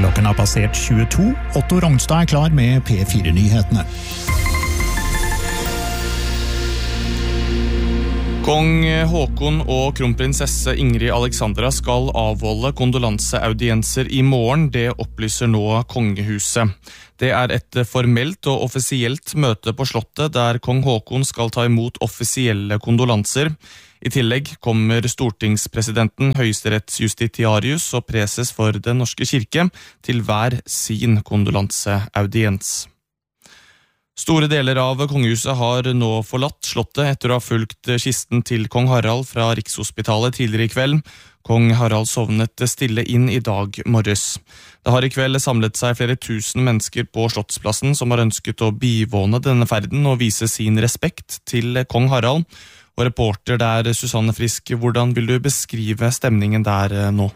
Klokken har passert 22. Otto Rognstad klar med P4-nyhetene. Kong Håkon og kronprinsesse Ingrid Alexandra skal avholde kondolanseaudienser i morgen, det opplyser nå kongehuset. Det et formelt og offisielt møte på slottet der kong Håkon skal ta imot offisielle kondolanser. I tillegg kommer stortingspresidenten, høyesterettsjustitiarius og preses for Den norske kirke til hver sin kondolanseaudiens. Store deler av kongehuset har nå forlatt slottet etter å ha fulgt kisten til kong Harald fra Rikshospitalet tidligere i kveld. Kong Harald sovnet stille inn i dag morges. Det har i kveld samlet seg flere tusen mennesker på Slottsplassen som har ønsket å bivåne denne ferden og vise sin respekt til kong Harald. Og reporter der, Susanne Frisk, hvordan vil du beskrive stemningen der nå?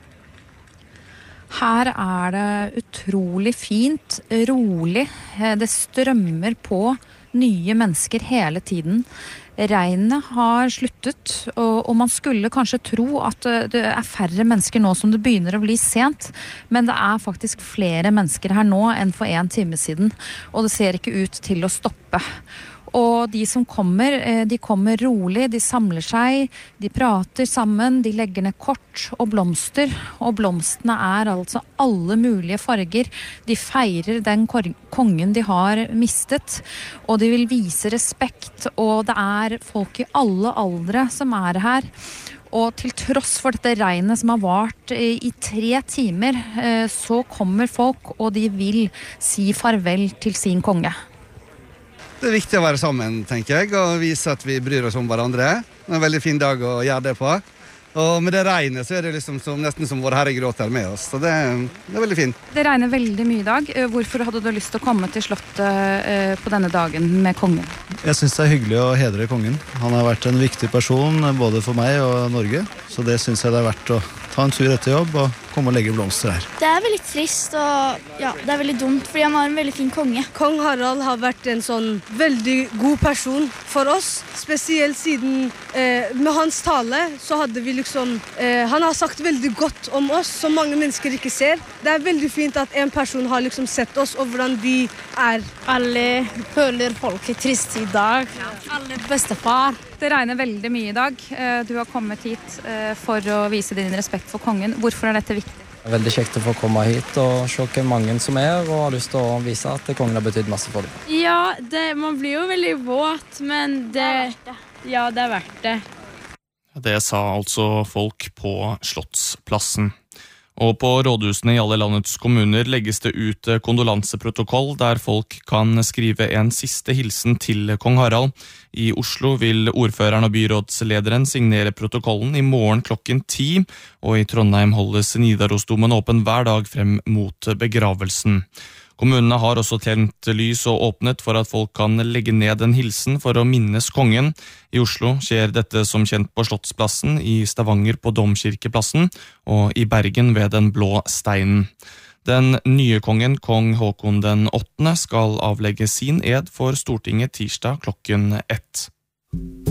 Her det utrolig fint, rolig. Det strømmer på nye mennesker hele tiden. Regnet har sluttet, og man skulle kanskje tro at det færre mennesker nå som det begynner å bli sent, men det faktisk flere mennesker her nå enn for 1 time siden, og det ser ikke ut til å stoppe. Og de som kommer, de kommer rolig, de samler seg, de prater sammen, de legger ned kort og blomster, og blomstene altså alle mulige farger. De feirer den kongen de har mistet, og de vil vise respekt, og det folk i alle aldre som her. Og til tross for dette regnet som har vart i 3 timer, så kommer folk, og de vil si farvel til sin konge. Det viktig å være sammen, tenker jeg, og vise at vi bryr oss om hverandre. Det en veldig fin dag å gjøre det på. Og med det regnet så det liksom nesten som vår Herre gråter med oss, så det veldig fint. Det regner veldig mye i dag. Hvorfor hadde du lyst til å komme til slottet på denne dagen med kongen? Jeg synes det hyggelig å hedre kongen. Han har vært en viktig person både for meg og Norge, så det synes jeg det verdt å ta en tur etter jobb og komme og legge blomster her. Det veldig trist, og ja, det veldig dumt, fordi han har en veldig fin konge. Kong Harald har vært en sånn veldig god person for oss, spesielt siden med hans tale så hadde vi han har sagt veldig godt om oss, som mange mennesker ikke ser. Det veldig fint at en person har sett oss, og hvordan vi Alle føler folk trist i dag. Alle bestefar. Det regner veldig mye i dag. Du har kommet hit for å vise din respekt for kongen. Hvorfor dette viktig? Det veldig kjekt å få komme hit og se hvor mange som og har lyst til å vise at kongen har betydd masse for dem. Ja, man blir jo veldig våt, men det verdt det. Det sa altså folk på Slottsplassen. Og på rådhusene i alle landets kommuner legges det ut kondolanseprotokoll der folk kan skrive en siste hilsen til kong Harald. I Oslo vil ordføreren og byrådslederen signere protokollen i morgen klokken 10, og i Trondheim holdes Nidarosdomen åpen hver dag frem mot begravelsen. Kommunene har også tent lys og åpnet for at folk kan legge ned en hilsen for å minnes kongen. I Oslo skjer dette som kjent på Slottsplassen, i Stavanger på Domkirkeplassen og i Bergen ved den blå steinen. Den nye kongen, kong Håkon den 8., skal avlegge sin ed for Stortinget tirsdag klokken 1.